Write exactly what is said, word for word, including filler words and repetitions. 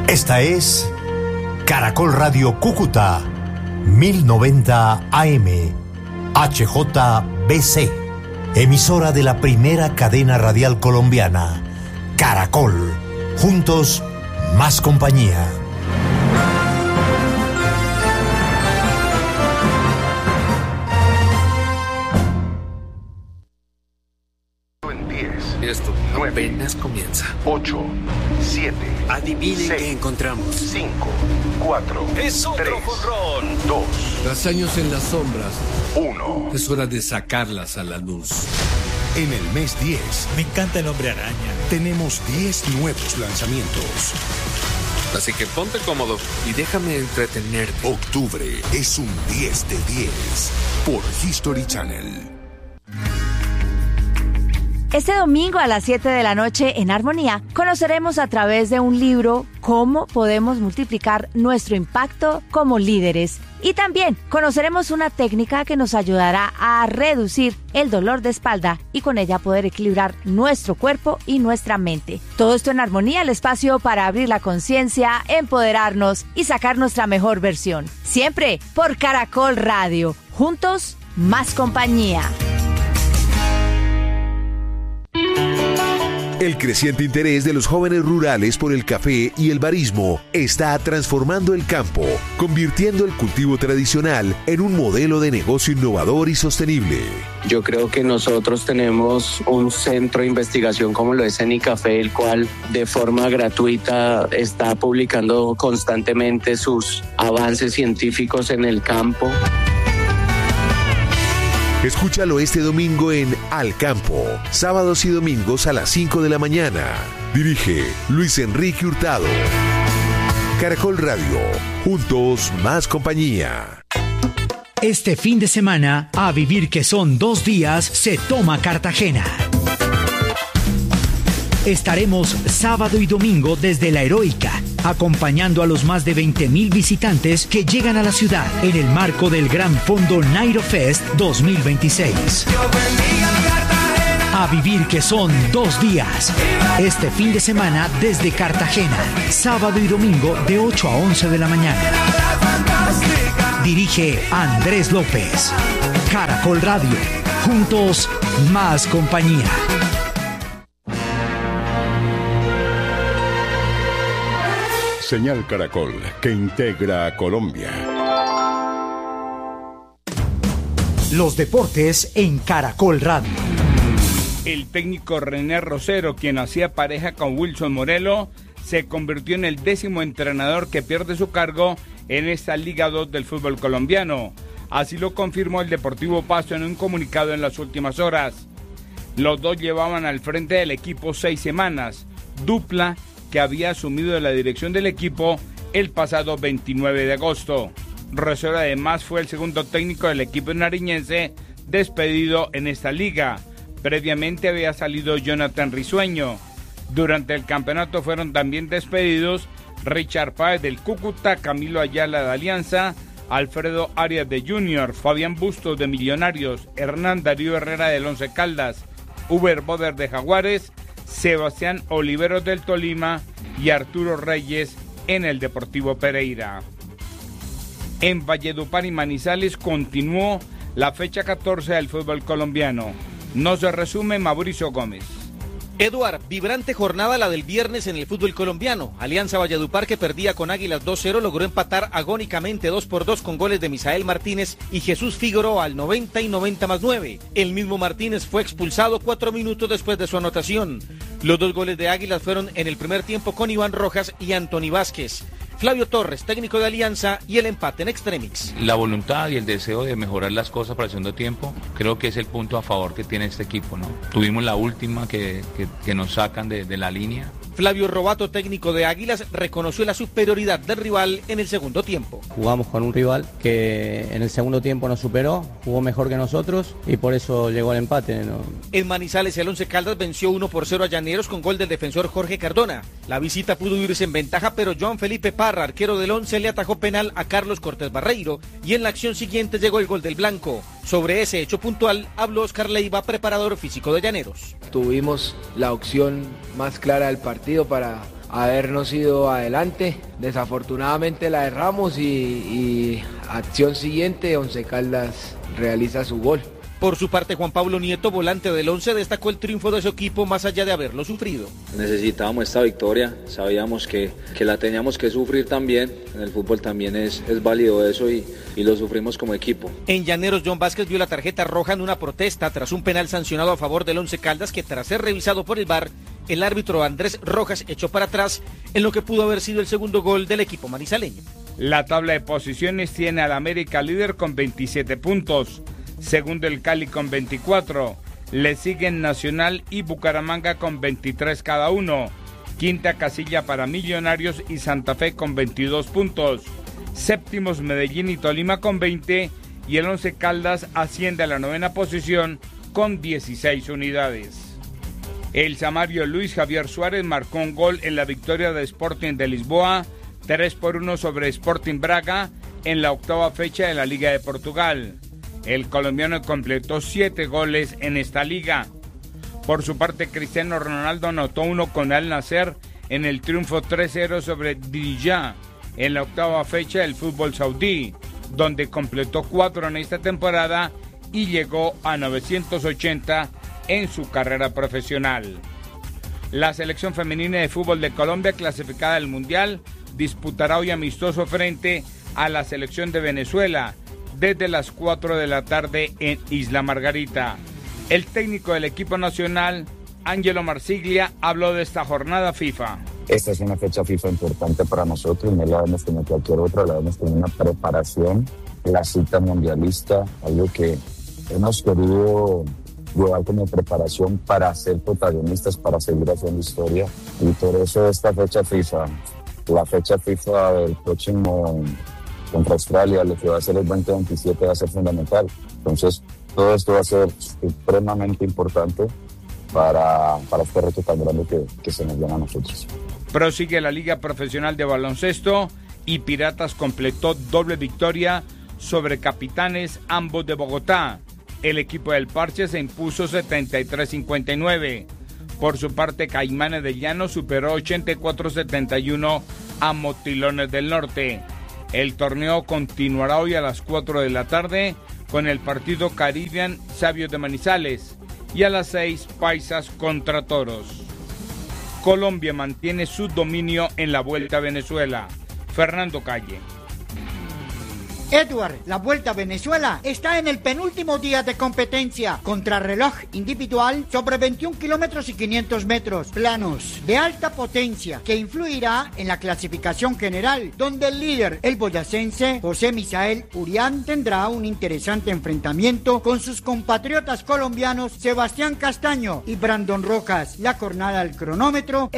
Esta es Caracol Radio Cúcuta, mil noventa A M, H J B C, emisora de la primera cadena radial colombiana. Caracol, juntos, más compañía. Esto apenas comienza. ocho, siete, adivinen qué encontramos. cinco, cuatro, es otro tres, jonrón. dos, Tras años en las sombras, uno. es hora de sacarlas a la luz. En el mes diez, me encanta el Hombre Araña. Tenemos diez nuevos lanzamientos. Así que ponte cómodo y déjame entretenerte. Octubre es un diez de diez por History Channel. Este domingo a las siete de la noche en Armonía conoceremos a través de un libro cómo podemos multiplicar nuestro impacto como líderes. Y también conoceremos una técnica que nos ayudará a reducir el dolor de espalda y con ella poder equilibrar nuestro cuerpo y nuestra mente. Todo esto en Armonía, el espacio para abrir la conciencia, empoderarnos y sacar nuestra mejor versión. Siempre por Caracol Radio. Juntos, más compañía. El creciente interés de los jóvenes rurales por el café y el barismo está transformando el campo, convirtiendo el cultivo tradicional en un modelo de negocio innovador y sostenible. Yo creo que nosotros tenemos un centro de investigación como lo es Enicafé, el cual de forma gratuita está publicando constantemente sus avances científicos en el campo. Escúchalo este domingo en Al Campo, sábados y domingos a las cinco de la mañana. Dirige Luis Enrique Hurtado. Caracol Radio, juntos más compañía. Este fin de semana, a vivir que son dos días, se toma Cartagena. Estaremos sábado y domingo desde La Heroica, acompañando a los más de veinte mil visitantes que llegan a la ciudad en el marco del Gran Fondo Nairo Fest dos mil veintiséis. A vivir que son dos días. Este fin de semana desde Cartagena, sábado y domingo de ocho a once de la mañana. Dirige Andrés López. Caracol Radio. Juntos, más compañía. Señal Caracol, que integra a Colombia. Los deportes en Caracol Radio. El técnico René Rosero, quien hacía pareja con Wilson Morelo, se convirtió en el décimo entrenador que pierde su cargo en esta Liga dos del fútbol colombiano. Así lo confirmó el Deportivo Pasto en un comunicado en las últimas horas. Los dos llevaban al frente del equipo seis semanas, dupla que había asumido la dirección del equipo el pasado veintinueve de agosto. Rosero además fue el segundo técnico del equipo nariñense despedido en esta liga. Previamente había salido Jonathan Risueño. Durante el campeonato fueron también despedidos Richard Páez del Cúcuta, Camilo Ayala de Alianza, Alfredo Arias de Junior, Fabián Bustos de Millonarios, Hernán Darío Herrera del Once Caldas, Uber Boder de Jaguares, Sebastián Oliveros del Tolima y Arturo Reyes en el Deportivo Pereira. En Valledupar y Manizales continuó la fecha catorce del fútbol colombiano. Nos resume Mauricio Gómez. Eduard, vibrante jornada la del viernes en el fútbol colombiano. Alianza Valledupar, que perdía con Águilas dos cero, logró empatar agónicamente dos por dos con goles de Misael Martínez y Jesús Figueroa al noventa y noventa más nueve. El mismo Martínez fue expulsado cuatro minutos después de su anotación. Los dos goles de Águilas fueron en el primer tiempo con Iván Rojas y Anthony Vázquez. Flavio Torres, técnico de Alianza, y el empate en extremis. La voluntad y el deseo de mejorar las cosas para el segundo tiempo, creo que es el punto a favor que tiene este equipo, ¿no? Tuvimos la última que, que, que nos sacan de, de la línea. Flavio Robato, técnico de Águilas, reconoció la superioridad del rival en el segundo tiempo. Jugamos con un rival que en el segundo tiempo nos superó, jugó mejor que nosotros y por eso llegó el empate, ¿no? En Manizales, el Once Caldas venció uno por cero a Llaneros con gol del defensor Jorge Cardona. La visita pudo irse en ventaja, pero Joan Felipe Parra, arquero del Once, le atajó penal a Carlos Cortés Barreiro y en la acción siguiente llegó el gol del blanco. Sobre ese hecho puntual habló Oscar Leiva, preparador físico de Llaneros. Tuvimos la opción más clara del partido para habernos ido adelante. Desafortunadamente la erramos y, y acción siguiente, Once Caldas realiza su gol. Por su parte, Juan Pablo Nieto, volante del Once, destacó el triunfo de su equipo más allá de haberlo sufrido. Necesitábamos esta victoria, sabíamos que, que la teníamos que sufrir también, en el fútbol también es, es válido eso y, y lo sufrimos como equipo. En Llaneros, John Vázquez vio la tarjeta roja en una protesta tras un penal sancionado a favor del Once Caldas que tras ser revisado por el V A R, el árbitro Andrés Rojas echó para atrás en lo que pudo haber sido el segundo gol del equipo manizaleño. La tabla de posiciones tiene al América líder con veintisiete puntos. Segundo el Cali con veinticuatro, le siguen Nacional y Bucaramanga con veintitrés cada uno, quinta casilla para Millonarios y Santa Fe con veintidós puntos, séptimos Medellín y Tolima con veinte y el Once Caldas asciende a la novena posición con dieciséis unidades. El samario Luis Javier Suárez marcó un gol en la victoria de Sporting de Lisboa, tres por uno sobre Sporting Braga en la octava fecha de la Liga de Portugal. El colombiano completó siete goles en esta liga. Por su parte, Cristiano Ronaldo anotó uno con Al Nassr en el triunfo tres cero sobre Diriyah en la octava fecha del fútbol saudí, donde completó cuatro en esta temporada y llegó a novecientos ochenta en su carrera profesional. La selección femenina de fútbol de Colombia, clasificada al Mundial, disputará hoy amistoso frente a la selección de Venezuela, desde las cuatro de la tarde en Isla Margarita. El técnico del equipo nacional, Ángelo Marsiglia, habló de esta jornada FIFA. Esta es una fecha FIFA importante para nosotros, no la vemos como cualquier otra, la vemos como una preparación, la cita mundialista, algo que hemos querido llevar como preparación para ser protagonistas, para seguir haciendo historia, y por eso esta fecha FIFA, la fecha FIFA del próximo contra Australia, lo que va a ser el veinte veintisiete va a ser fundamental. Entonces, todo esto va a ser supremamente importante para, para este reto tan grande que, que se nos viene a nosotros. Prosigue la Liga Profesional de Baloncesto y Piratas completó doble victoria sobre Capitanes, ambos de Bogotá. El equipo del Parche se impuso setenta y tres a cincuenta y nueve. Por su parte, Caimanes de Llano superó ochenta y cuatro a setenta y uno a Motilones del Norte. El torneo continuará hoy a las cuatro de la tarde con el partido Caribbean Sabios de Manizales y a las seis Paisas contra Toros. Colombia mantiene su dominio en la Vuelta a Venezuela. Fernando Calle. Edward, la Vuelta a Venezuela está en el penúltimo día de competencia, contrarreloj individual sobre veintiún kilómetros y quinientos metros, planos de alta potencia, que influirá en la clasificación general, donde el líder, el boyacense José Misael Urián, tendrá un interesante enfrentamiento con sus compatriotas colombianos Sebastián Castaño y Brandon Rojas. La jornada al cronómetro